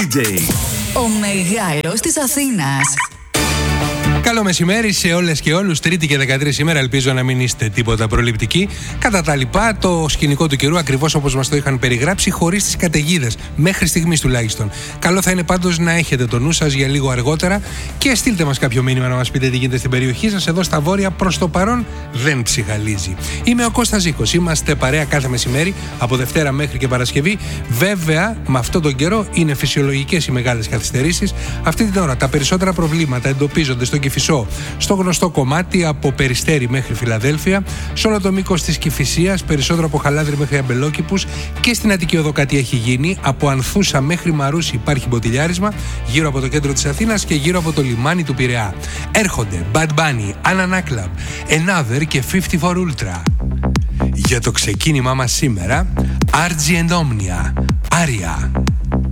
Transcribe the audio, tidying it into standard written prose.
DJ. Ο μεγάλος της Αθήνας. Καλό μεσημέρι σε όλες και όλους. Τρίτη και 13 σήμερα. Ελπίζω να μην είστε τίποτα προληπτικοί. Κατά τα λοιπά, το σκηνικό του καιρού ακριβώς όπως μας το είχαν περιγράψει, χωρίς τις καταιγίδες. Μέχρι στιγμής τουλάχιστον. Καλό θα είναι πάντως να έχετε το νου σας για λίγο αργότερα και στείλτε μας κάποιο μήνυμα να μας πείτε τι γίνεται στην περιοχή σας. Εδώ στα βόρεια προς το παρόν δεν ψυχαλίζει. Είμαι ο Κώστας Ζήκος. Είμαστε παρέα κάθε μεσημέρι από Δευτέρα μέχρι και Παρασκευή. Βέβαια, με αυτόν τον καιρό είναι φυσιολογικές οι μεγάλες καθυστερήσεις. Αυτή την ώρα τα περισσότερα προβλήματα εντοπίζονται στο Κηφισό, στο γνωστό κομμάτι από Περιστέρι μέχρι Φιλαδέλφια, σε όλο το μήκος της Κηφισίας, περισσότερο από Χαλάνδρη μέχρι Αμπελόκηπους, και στην Αττική Οδό κάτι έχει γίνει. Από Ανθούσα μέχρι Μαρούσι υπάρχει μποτιλιάρισμα, γύρω από το κέντρο της Αθήνας και γύρω από το λιμάνι του Πειραιά. Έρχονται Bad Bunny, Anana Club, Another και 54 Ultra. Για το ξεκίνημά μας σήμερα, RG and Omnia, Aria.